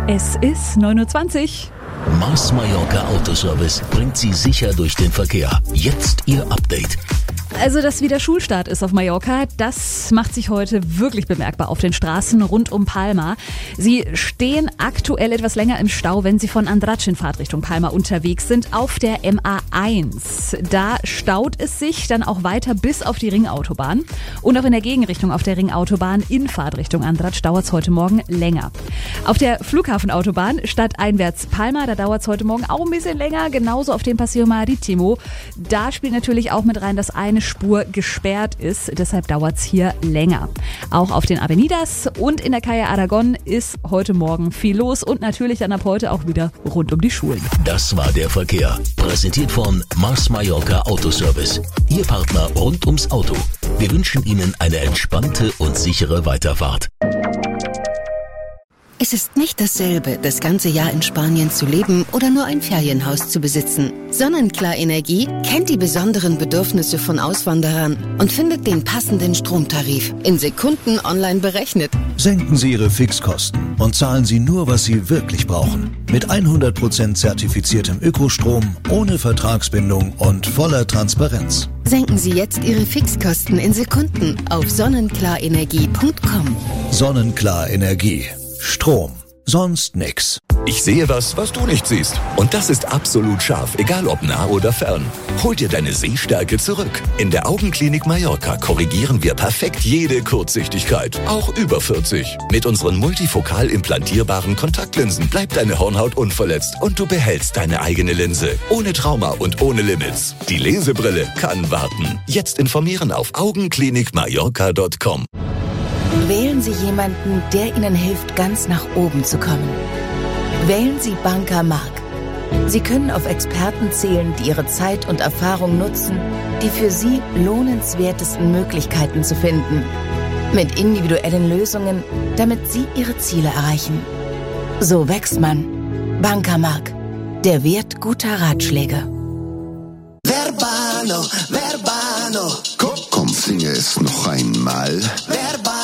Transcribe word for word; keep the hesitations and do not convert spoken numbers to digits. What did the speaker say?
Es ist neun Uhr zwanzig. Mars Mallorca Autoservice bringt Sie sicher durch den Verkehr. Jetzt Ihr Update. Also, dass wieder Schulstart ist auf Mallorca, das macht sich heute wirklich bemerkbar auf den Straßen rund um Palma. Sie stehen aktuell etwas länger im Stau, wenn Sie von Andratx in Fahrtrichtung Palma unterwegs sind, auf der M A eins. Da staut es sich dann auch weiter bis auf die Ringautobahn. Und auch in der Gegenrichtung auf der Ringautobahn in Fahrtrichtung Andratx dauert es heute Morgen länger. Auf der Flughafenautobahn stadteinwärts Palma, da dauert es heute Morgen auch ein bisschen länger. Genauso auf dem Paseo Maritimo. Da spielt natürlich auch mit rein, dass eine Spur gesperrt ist, deshalb dauert es hier länger. Auch auf den Avenidas und in der Calle Aragon ist heute Morgen viel los und natürlich dann ab heute auch wieder rund um die Schulen. Das war der Verkehr, präsentiert von Mars Mallorca Autoservice, Ihr Partner rund ums Auto. Wir wünschen Ihnen eine entspannte und sichere Weiterfahrt. Es ist nicht dasselbe, das ganze Jahr in Spanien zu leben oder nur ein Ferienhaus zu besitzen. Sonnenklar Energie kennt die besonderen Bedürfnisse von Auswanderern und findet den passenden Stromtarif in Sekunden online berechnet. Senken Sie Ihre Fixkosten und zahlen Sie nur, was Sie wirklich brauchen. Mit hundert Prozent zertifiziertem Ökostrom, ohne Vertragsbindung und voller Transparenz. Senken Sie jetzt Ihre Fixkosten in Sekunden auf sonnenklar-energie punkt com. Sonnenklar Energie. Strom. Sonst nix. Ich sehe was, was du nicht siehst. Und das ist absolut scharf, egal ob nah oder fern. Hol dir deine Sehstärke zurück. In der Augenklinik Mallorca korrigieren wir perfekt jede Kurzsichtigkeit, auch über vierzig. Mit unseren multifokal implantierbaren Kontaktlinsen bleibt deine Hornhaut unverletzt und du behältst deine eigene Linse. Ohne Trauma und ohne Limits. Die Lesebrille kann warten. Jetzt informieren auf augenklinik mallorca punkt com. Wählen Sie jemanden, der Ihnen hilft, ganz nach oben zu kommen. Wählen Sie Banker Mark. Sie können auf Experten zählen, die ihre Zeit und Erfahrung nutzen, die für Sie lohnenswertesten Möglichkeiten zu finden. Mit individuellen Lösungen, damit Sie Ihre Ziele erreichen. So wächst man. Banker Mark. Der Wert guter Ratschläge. Verbano, Verbano. Komm, komm, singe es noch einmal. Verbano.